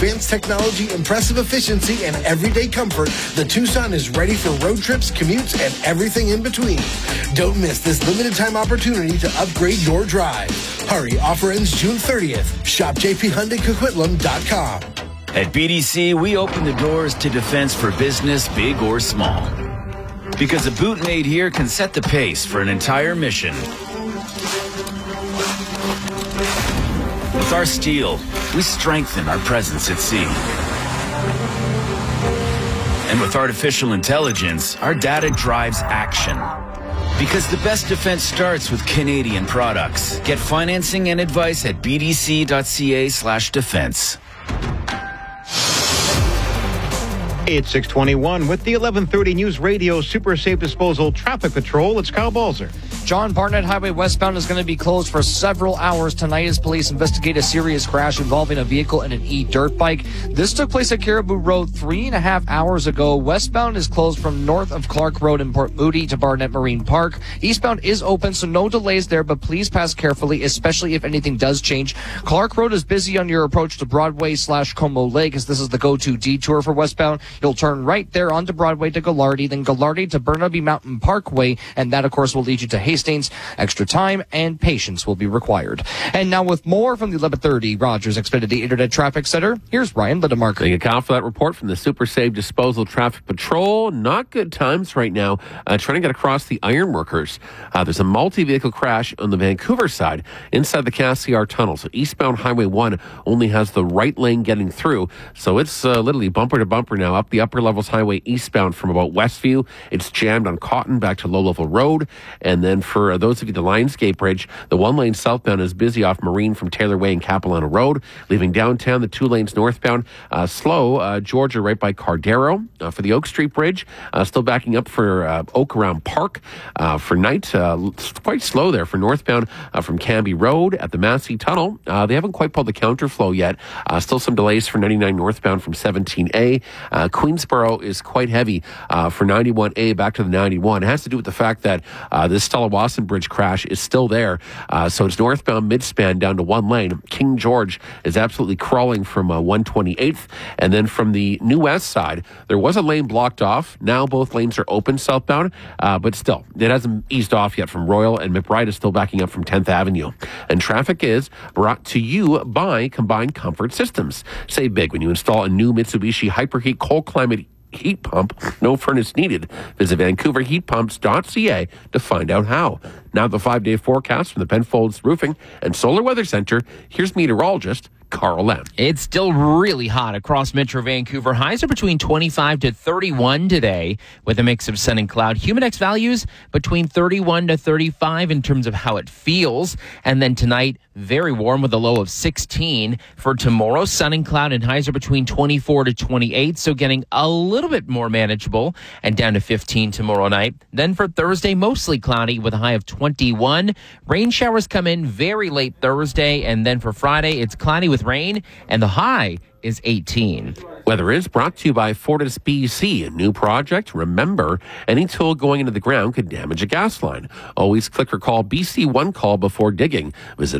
advanced technology, impressive efficiency, and everyday comfort, the Tucson is ready for road trips, commutes, and everything in between. Don't miss this limited-time opportunity to upgrade your drive. Hurry, offer ends June 30th. Shop jphyundaicoquitlam.com. At BDC, we open the doors to defense for business, big or small. Because a boot made here can set the pace for an entire mission. With our steel, we strengthen our presence at sea. And with artificial intelligence, our data drives action. Because the best defense starts with Canadian products. Get financing and advice at bdc.ca/defense. It's 6:21 with the 11:30 News Radio Super Safe Disposal Traffic Patrol. It's Kyle Balzer. John Barnett Highway westbound is going to be closed for several hours tonight as police investigate a serious crash involving a vehicle and an e-dirt bike. This took place at Caribou Road 3.5 hours ago. Westbound is closed from north of Clark Road in Port Moody to Barnett Marine Park. Eastbound is open, so no delays there, but please pass carefully, especially if anything does change. Clark Road is busy on your approach to Broadway/Como Lake, as this is the go-to detour for westbound. You'll turn right there onto Broadway to Gallardi, then Gallardi to Burnaby Mountain Parkway, and that, of course, will lead you to Hastings. Extra time and patience will be required. And now with more from the 1130 Rogers Xfinity Internet Traffic Center, here's Ryan Lidemark. Thank you, Kyle, for that report from the Super Safe Disposal Traffic Patrol. Not good times right now trying to get across the Ironworkers. There's a multi-vehicle crash on the Vancouver side inside the Cassiar Tunnel. So eastbound Highway 1 only has the right lane getting through. So it's literally bumper to bumper now up the upper levels highway eastbound from about Westview. It's jammed on Cotton back to Low Level Road. And then for those of you, the Lionsgate Bridge, the one lane southbound is busy off Marine from Taylor Way and Capilano Road. Leaving downtown, the 2 lanes northbound, slow, Georgia right by Cardero. For the Oak Street Bridge, still backing up for Oak around Park. For night, quite slow there for northbound from Canby Road at the Massey Tunnel. They haven't quite pulled the counterflow yet. Still some delays for 99 northbound from 17A. Queensboro is quite heavy for 91A back to the 91. It has to do with the fact that this Stella-Wasson Bridge crash is still there. So it's northbound midspan down to 1 lane. King George is absolutely crawling from 128th. And then from the New West side, there was a lane blocked off. Now both lanes are open southbound, but still, it hasn't eased off yet from Royal, and McBride is still backing up from 10th Avenue. And traffic is brought to you by Combined Comfort Systems. Save big when you install a new Mitsubishi Hyperheat cold climate heat pump. No furnace needed. Visit VancouverHeatPumps.ca to find out how. Now the 5-day forecast from the Penfolds Roofing and Solar Weather Center. Here's meteorologist Carl Lamb. It's still really hot across Metro Vancouver. Highs are between 25 to 31 today with a mix of sun and cloud. Humidex values between 31 to 35 in terms of how it feels. And then tonight, very warm with a low of 16. For tomorrow, sun and cloud and highs are between 24 to 28. So getting a little bit more manageable and down to 15 tomorrow night. Then for Thursday, mostly cloudy with a high of 21. Rain showers come in very late Thursday. And then for Friday, it's cloudy with rain, and the high is 18. Weather is brought to you by Fortis BC, a new project. Remember, any tool going into the ground could damage a gas line. Always click or call BC One Call before digging. Visit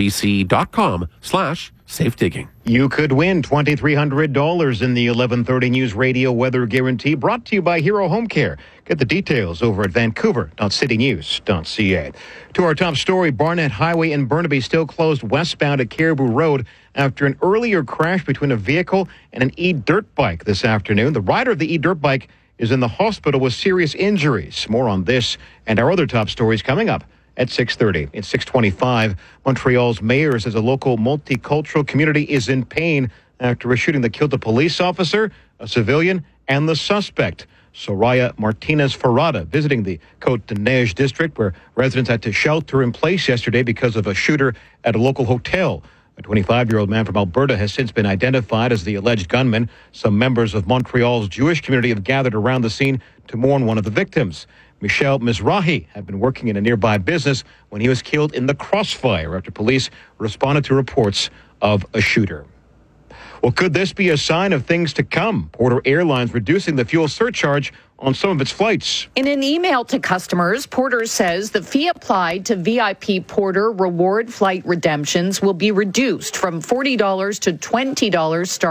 fortisbc.com/safe digging. You could win $2,300 in the 1130 News Radio Weather Guarantee, brought to you by Hero Home Care. Get the details over at vancouver.citynews.ca. To our top story, Barnett Highway in Burnaby still closed westbound at Caribou Road after an earlier crash between a vehicle and an e-dirt bike this afternoon. The rider of the e-dirt bike is in the hospital with serious injuries. More on this and our other top stories coming up at 6:30. It's 6:25. Montreal's mayor says a local multicultural community is in pain after a shooting that killed a police officer, a civilian, and the suspect. Soraya Martinez-Ferrada visiting the Côte de Neige district, where residents had to shelter in place yesterday because of a shooter at a local hotel. A 25-year-old man from Alberta has since been identified as the alleged gunman. Some members of Montreal's Jewish community have gathered around the scene to mourn one of the victims. Michel Mizrahi had been working in a nearby business when he was killed in the crossfire after police responded to reports of a shooter. Well, could this be a sign of things to come? Porter Airlines reducing the fuel surcharge on some of its flights. In an email to customers, Porter says the fee applied to VIP Porter reward flight redemptions will be reduced from $40 to $20 starting